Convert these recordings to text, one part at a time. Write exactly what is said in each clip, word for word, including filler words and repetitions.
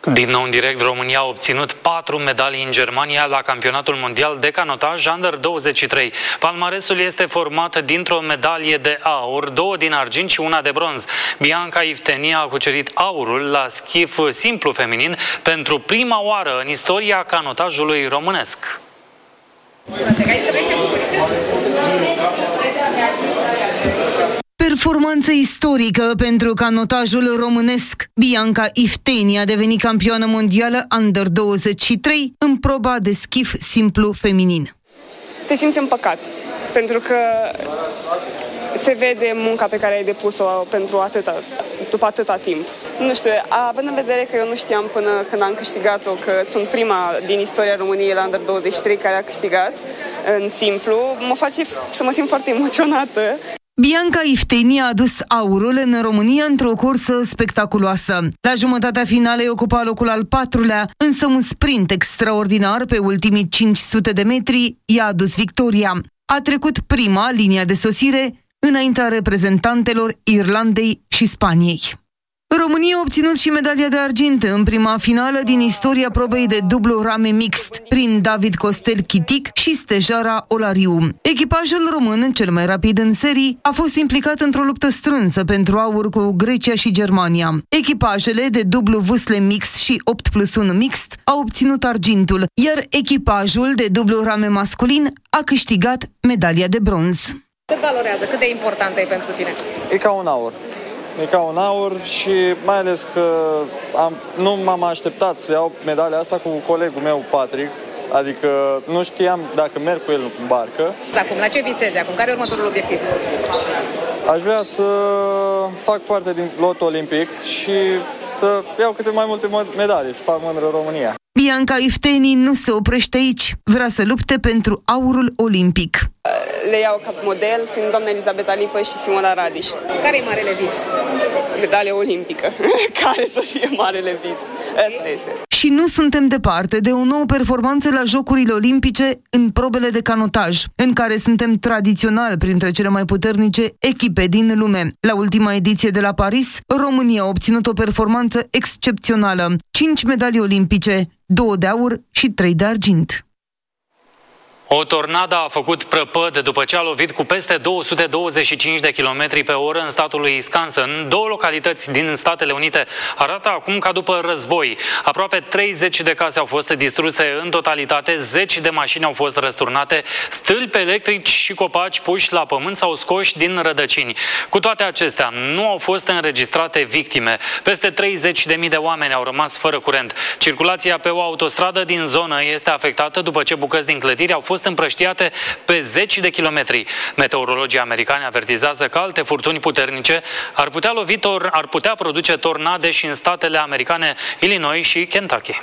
Din nou în direct, România a obținut patru medalii în Germania la campionatul mondial de canotaj Under douăzeci și trei. Palmaresul este format dintr-o medalie de aur, două din argint și una de bronz. Bianca Iftenia a cucerit aurul la schif simplu feminin pentru prima oară în istoria canotajului românesc. Performanță istorică pentru canotajul românesc. Bianca Iftenia a devenit campioană mondială Under douăzeci și trei în proba de schif simplu feminin. Te simți împăcat, pentru că se vede munca pe care ai depus-o pentru atâta, după atâta timp. Nu știu, având în vedere că eu nu știam până când am câștigat-o că sunt prima din istoria României la Under douăzeci și trei care a câștigat în simplu, mă face să mă simt foarte emoționată. Bianca Iftenia a adus aurul în România într-o cursă spectaculoasă. La jumătatea finalei ocupa locul al patrulea, însă un sprint extraordinar pe ultimii cinci sute de metri i-a adus victoria. A trecut prima linia de sosire înaintea reprezentantelor Irlandei și Spaniei. România a obținut și medalia de argint în prima finală din istoria probei de dublu rame mixt, prin David Costel Chitic și Stejara Olariu. Echipajul român, cel mai rapid în serii, a fost implicat într-o luptă strânsă pentru aur cu Grecia și Germania. Echipajele de dublu vâsle mixt și opt plus unu mixt au obținut argintul, iar echipajul de dublu rame masculin a câștigat medalia de bronz. Cât valorează? Cât de importantă e pentru tine? E ca un aur. E ca un aur și mai ales că am, nu m-am așteptat să iau medalia asta cu colegul meu, Patrick. Adică nu știam dacă merg cu el în barcă. Acum, la ce visezi acum? Care e următorul obiectiv? Aș vrea să fac parte din lotul olimpic și să iau câte mai multe medalii, să fac mândră România. Bianca Iftenia nu se oprește aici. Vrea să lupte pentru aurul olimpic. Le iau ca model, fiind doamna Elisabeta Lipă și Simona Radiș. Care e marele vis? Medalia olimpică. Care să fie marele vis? Asta este. Și nu suntem departe de o nouă performanță la Jocurile Olimpice în probele de canotaj, în care suntem tradițional printre cele mai puternice echipe din lume. La ultima ediție de la Paris, România a obținut o performanță excepțională. Cinci medalii olimpice, două de aur și trei de argint. O tornadă a făcut prăpăd după ce a lovit cu peste două sute douăzeci și cinci de kilometri pe oră în statul Wisconsin. Două localități din Statele Unite arată acum ca după război. Aproape treizeci de case au fost distruse în totalitate, zeci de mașini au fost răsturnate, stâlpi electrici și copaci puși la pământ sau scoși din rădăcini. Cu toate acestea, nu au fost înregistrate victime. Peste treizeci de mii de oameni au rămas fără curent. Circulația pe o autostradă din zonă este afectată după ce bucăți din clădiri au fost împrăștiate pe zeci de kilometri. Meteorologii americani avertizează că alte furtuni puternice ar putea lovi tor- ar putea produce tornade și în statele americane Illinois și Kentucky.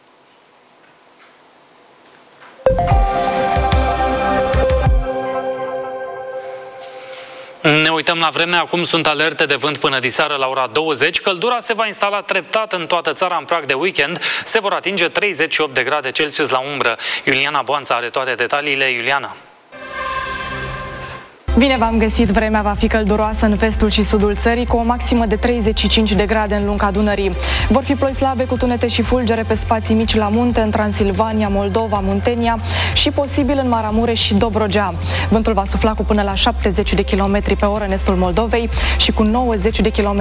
Ne uităm la vreme, acum sunt alerte de vânt până diseară la ora douăzeci. Căldura se va instala treptat în toată țara în prag de weekend. Se vor atinge treizeci și opt de grade Celsius la umbră. Iuliana Boanța are toate detaliile. Iuliana. Bine v-am găsit! Vremea va fi călduroasă în vestul și sudul țării, cu o maximă de treizeci și cinci de grade în lunga Dunării. Vor fi ploi slabe cu tunete și fulgere pe spații mici la munte, în Transilvania, Moldova, Muntenia și posibil în Maramureș și Dobrogea. Vântul va sufla cu până la șaptezeci de kilometri pe oră în estul Moldovei și cu nouăzeci de kilometri